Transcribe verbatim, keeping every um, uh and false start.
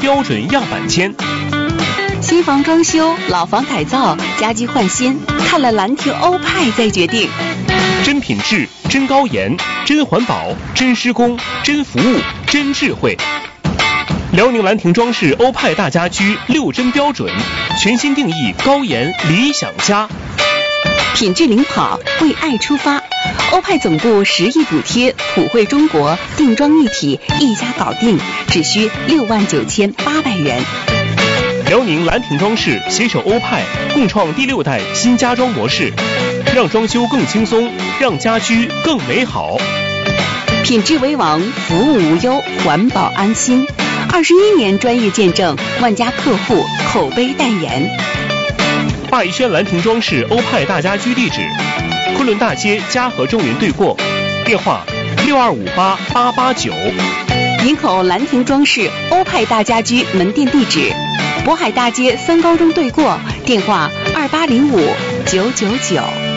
标准样板间。 新房装修、老房改造、家居换新，看了兰亭欧派再决定。 真品质、真高研、真环保、真施工、真服务、真智慧。辽宁兰亭装饰欧派大家居六真标准，全新定义高研理想家。 品质领跑，为爱出发。欧派总部十亿补贴，普惠中国，定妆一体，一家搞定，只需六万九千八百元。 辽宁兰亭装饰携手欧派，共创第六代新家装模式，让装修更轻松，让家居更美好。 品质为王，服务无忧，环保安心。二十一年专业见证，万家客户口碑代言。 霸逸轩兰亭装饰欧派大家居地址：昆仑大街嘉禾中云对过，电话六二五八八八九。 营口兰亭装饰欧派大家居门店地址：渤海大街三高中对过，电话二八零五九九九。